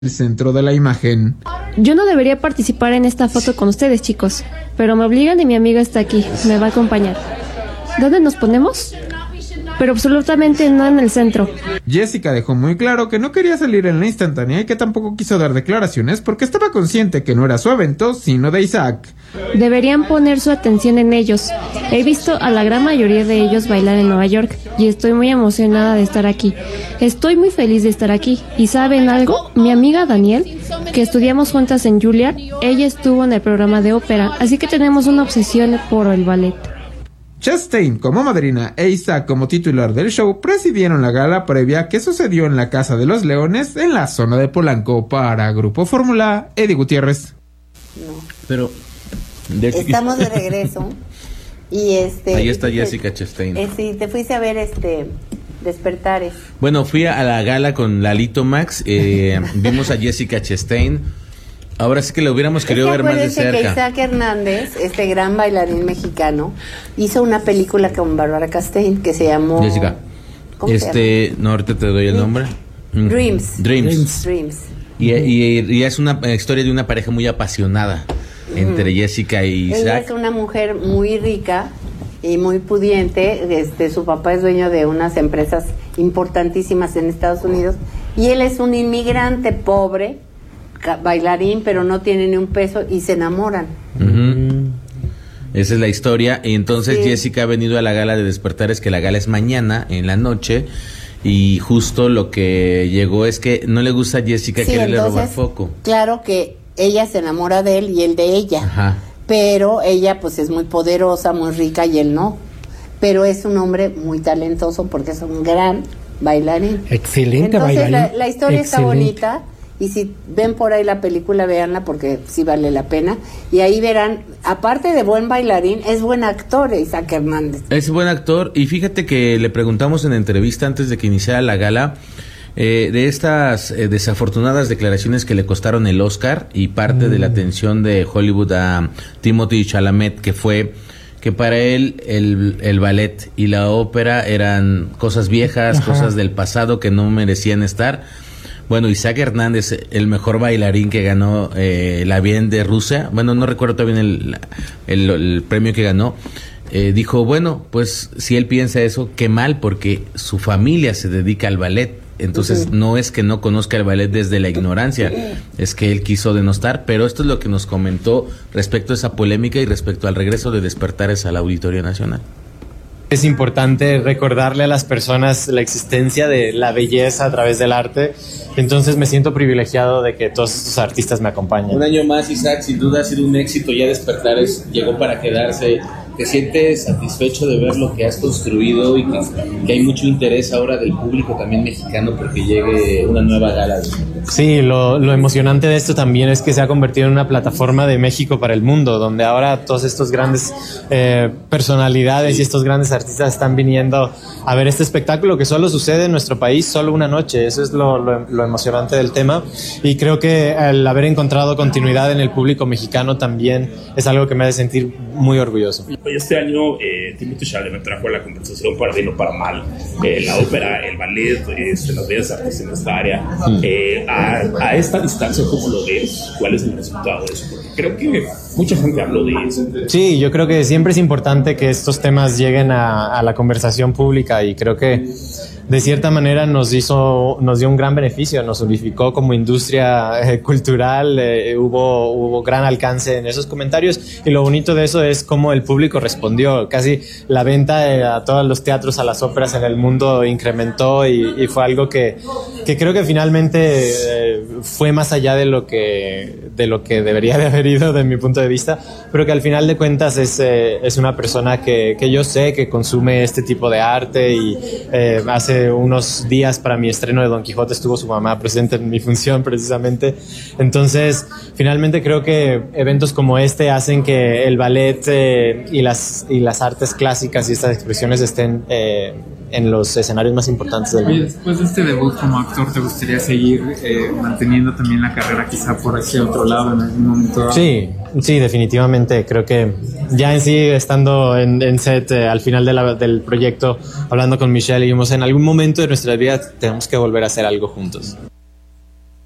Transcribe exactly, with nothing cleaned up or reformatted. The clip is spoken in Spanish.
el centro de la imagen. Yo no debería participar en esta foto con ustedes, chicos, pero me obligan y mi amiga está aquí, me va a acompañar. ¿Dónde nos ponemos? Pero absolutamente no en el centro. Jessica dejó muy claro que no quería salir en la instantánea y que tampoco quiso dar declaraciones porque estaba consciente que no era su evento, sino de Isaac. Deberían poner su atención en ellos. He visto a la gran mayoría de ellos bailar en Nueva York y estoy muy emocionada de estar aquí. Estoy muy feliz de estar aquí. ¿Y saben algo? Mi amiga Danielle, que estudiamos juntas en Juilliard, ella estuvo en el programa de ópera, así que tenemos una obsesión por el ballet. Chastain como madrina e Isaac como titular del show presidieron la gala previa que sucedió en la Casa de los Leones en la zona de Polanco. Para Grupo Fórmula, Eddie Gutiérrez. No. Pero de aquí... estamos de regreso y este ahí está Jessica Chastain. Eh, sí, te fuiste a ver este Despertares. Bueno, fui a la gala con Lalito Max, eh, vimos a Jessica Chastain. Ahora sí que lo hubiéramos querido es que ver más de cerca. Que Isaac Hernández, este gran bailarín mexicano, hizo una película con Bárbara Castain que se llamó Jessica. ¿Cómo este, se llama? No, ahorita te doy el nombre. Dreams. Dreams. Dreams. Y, y, y es una historia de una pareja muy apasionada entre mm. Jessica y Isaac. Ella es una mujer muy rica y muy pudiente. Este, su papá es dueño de unas empresas importantísimas en Estados Unidos y él es un inmigrante pobre, bailarín, pero no tiene ni un peso y se enamoran. Uh-huh. Esa es la historia. Y entonces sí. Jessica ha venido a la gala de Despertares, que la gala es mañana en la noche, y justo lo que llegó es que no le gusta a Jessica sí, quererle robar foco. Claro que ella se enamora de él y él de ella. Ajá. Pero ella pues es muy poderosa, muy rica y él no. Pero es un hombre muy talentoso porque es un gran bailarín. Excelente Entonces, bailarín. La, la historia Excelente. Está bonita. Y si ven por ahí la película, véanla porque sí vale la pena. Y ahí verán, aparte de buen bailarín, es buen actor Isaac Hernández. Es buen actor. Y fíjate que le preguntamos en la entrevista antes de que iniciara la gala eh, de estas eh, desafortunadas declaraciones que le costaron el Oscar y parte mm. de la atención de Hollywood a Timothée Chalamet, que fue que para él el, el ballet y la ópera eran cosas viejas, Ajá. cosas del pasado que no merecían estar. Bueno, Isaac Hernández, el mejor bailarín que ganó eh, la Bienal de Rusia, bueno, no recuerdo todavía el, el, el premio que ganó, eh, dijo, bueno, pues si él piensa eso, qué mal, porque su familia se dedica al ballet. Entonces uh-huh. no es que no conozca el ballet desde la ignorancia, es que él quiso denostar, pero esto es lo que nos comentó respecto a esa polémica y respecto al regreso de Despertares al Auditorio Nacional. Es importante recordarle a las personas la existencia de la belleza a través del arte. Entonces me siento privilegiado de que todos estos artistas me acompañen. Un año más, Isaac, sin duda ha sido un éxito. Ya Despertares llegó para quedarse. ¿Te sientes satisfecho de ver lo que has construido y que, que hay mucho interés ahora del público también mexicano porque llegue una nueva gala? Sí, lo, lo emocionante de esto también es que se ha convertido en una plataforma de México para el mundo, donde ahora todos estos grandes eh, personalidades y estos grandes artistas están viniendo a ver este espectáculo que solo sucede en nuestro país, solo una noche. Eso es lo, lo, lo emocionante del tema, y creo que el haber encontrado continuidad en el público mexicano también es algo que me hace sentir muy orgulloso. Este año eh, Timothée Chalamet trajo a la conversación, para bien o para mal, eh, la ópera, el ballet, este, las bellas artes en esta área. Mm. Eh, a, a esta distancia, ¿cómo lo ves? ¿Cuál es el resultado de eso? Porque creo que mucha gente habló de eso. Sí, yo creo que siempre es importante que estos temas lleguen a, a la conversación pública, y creo que de cierta manera nos hizo, nos dio un gran beneficio, nos unificó como industria eh, cultural, eh, hubo, hubo gran alcance en esos comentarios, y lo bonito de eso es cómo el público respondió. Casi la venta eh, a todos los teatros, a las óperas en el mundo incrementó, y, y fue algo que, que creo que finalmente eh, fue más allá de lo que, de lo que debería de haber ido de mi punto de vista, pero que al final de cuentas es, eh, es una persona que, que yo sé que consume este tipo de arte, y eh, hace unos días para mi estreno de Don Quijote estuvo su mamá presente en mi función precisamente. Entonces finalmente creo que eventos como este hacen que el ballet eh, y, las, y las artes clásicas y estas expresiones estén eh, en los escenarios más importantes del mundo. Después de este debut como actor, ¿te gustaría seguir eh, manteniendo también la carrera quizá por ese otro lado en algún momento? Sí, sí, definitivamente. Creo que ya en sí, estando en, en set eh, al final de la, del proyecto, hablando con Michelle, dijimos, en algún momento de nuestra vida tenemos que volver a hacer algo juntos.